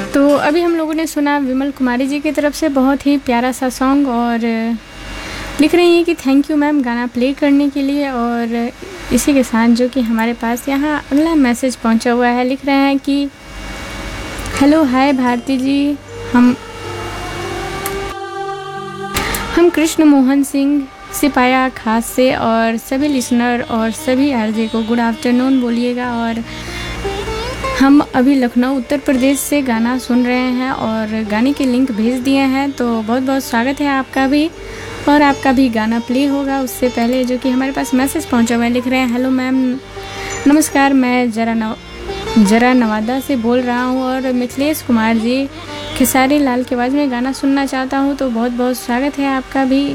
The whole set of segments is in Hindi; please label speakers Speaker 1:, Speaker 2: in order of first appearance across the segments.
Speaker 1: तो अभी हम लोगों ने सुना विमल कुमारी जी की तरफ से बहुत ही प्यारा सा सॉन्ग, और लिख रही हैं कि थैंक यू मैम गाना प्ले करने के लिए। और इसी के साथ जो कि हमारे पास यहाँ अगला मैसेज पहुँचा हुआ है, लिख रहे हैं कि हेलो हाय भारती जी, हम कृष्ण मोहन सिंह सिपाया खास से और सभी लिसनर और सभी आरजे को गुड आफ्टरनून बोलिएगा। और हम अभी लखनऊ उत्तर प्रदेश से गाना सुन रहे हैं और गाने के लिंक भेज दिए हैं, तो बहुत बहुत स्वागत है आपका भी, और आपका भी गाना प्ले होगा। उससे पहले जो कि हमारे पास मैसेज पहुंचा हुआ है, लिख रहे हैं हेलो मैम नमस्कार, मैं जरा नवादा से बोल रहा हूं और मिथिलेश कुमार जी खेसारी लाल की आवाज़ में गाना सुनना चाहता हूं, तो बहुत बहुत स्वागत है आपका भी।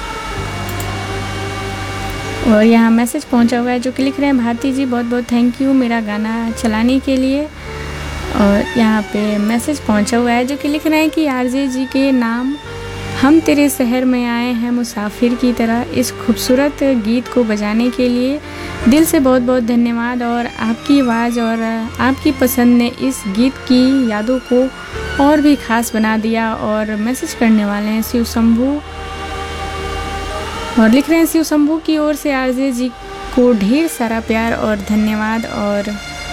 Speaker 1: और यहाँ मैसेज पहुंचा हुआ है जो कि लिख रहे हैं भारती जी बहुत बहुत थैंक यू मेरा गाना चलाने के लिए। और यहाँ पे मैसेज पहुंचा हुआ है जो कि लिख रहे हैं कि आरजे जी के नाम हम तेरे शहर में आए हैं मुसाफिर की तरह, इस खूबसूरत गीत को बजाने के लिए दिल से बहुत बहुत धन्यवाद। और आपकी आवाज़ और आपकी पसंद ने इस गीत की यादों को और भी ख़ास बना दिया। और मैसेज करने वाले हैं शिव शंभू, और लिख रहे हैं शिव शंभू की ओर से आरजे जी को ढेर सारा प्यार और धन्यवाद, और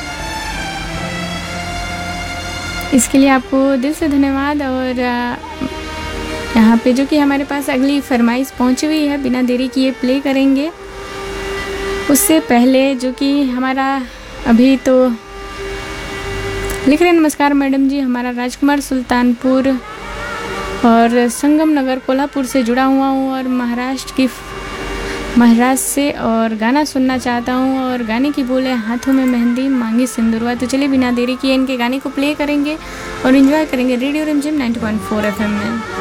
Speaker 1: इसके लिए आपको दिल से धन्यवाद। और यहाँ पे जो कि हमारे पास अगली फरमाइश पहुँची हुई है, बिना देरी किए प्ले करेंगे। उससे पहले जो कि हमारा अभी तो लिख रहे हैं नमस्कार मैडम जी, हमारा राजकुमार सुल्तानपुर और संगम नगर कोल्हापुर से जुड़ा हुआ हूँ और महाराष्ट्र से, और गाना सुनना चाहता हूँ। और गाने की बोले हाथों में मेहंदी मांगी सिंदूरवा। तो चलिए बिना देरी किए इनके गाने को प्ले करेंगे और एंजॉय करेंगे रेडियो रिमझिम 90.4 FM में।